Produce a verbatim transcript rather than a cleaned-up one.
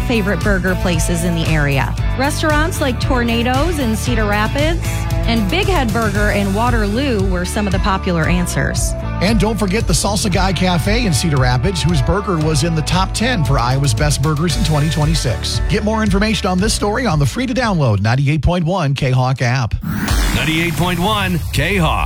favorite burger places in the area. Restaurants like Tornadoes in Cedar Rapids and Big Head Burger in Waterloo were some of the popular answers. And don't forget the Salsa Guy Cafe in Cedar Rapids, whose burger was in the top ten for Iowa's best burgers in twenty twenty-six. Get more information on this story on the free-to-download ninety-eight point one K-Hawk app. ninety-eight point one K-Hawk.